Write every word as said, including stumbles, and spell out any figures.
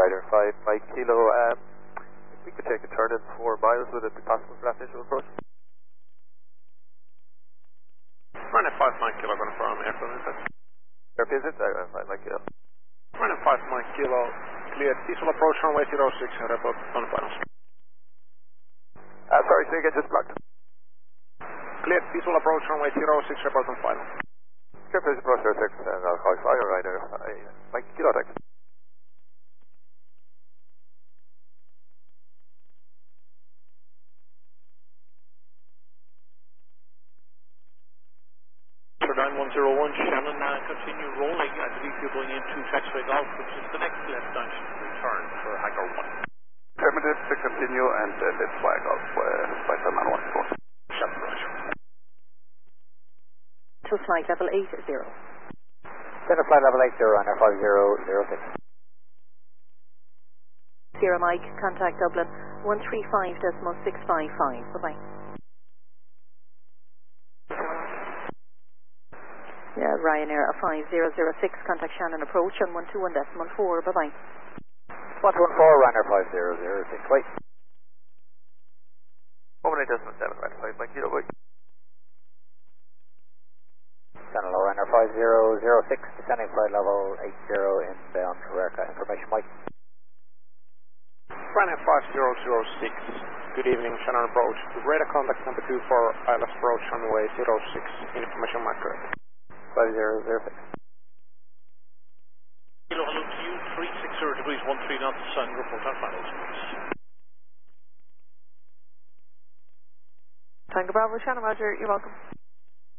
Rider five, Mike Kilo. Um, if we could take a turn in four miles, would it be possible for that visual approach? Running five Mike Kilo, confirm airfield visit. Airfield visit, uh, five Mike Kilo. Running five Mike Kilo, cleared visual approach runway zero six, report on final. Uh, sorry, say again, just blocked. Cleared visual approach runway zero six, report on final. Airfield approach zero six, and I'll call Fire Rider five, Mike Kilo, thanks. nine one zero one, Shannon, uh, continue rolling. I believe you're going into taxiway golf, which is the next left junction to return for Hangar one. Affirmative to continue and uh, let's flag off uh, flight nine one four. Shannon, Roger. To flight level eight zero. Center flight level eight zero, runner five zero zero six. Sierra Mike, contact Dublin one three five decimal six five five. Bye bye. Yeah, Ryanair five zero zero six, contact Shannon approach on one two one decimal four. Bye bye. one two one four, runner five zero zero six, wait. one eight decimal seven, right, five Mike Kilo, wait. Channel runner five zero zero six, descending flight level eight zero inbound to Reka. Information, Mike. Ryanair five zero zero six, good evening, Shannon approach. Radar contact number two for I L S approach runway zero six, information Mike correct. five zero zero six. Kilo, hello to you, three six zero degrees, one three knots, and report on finals, please. Tango Bravo, Shannon Roger, you're welcome.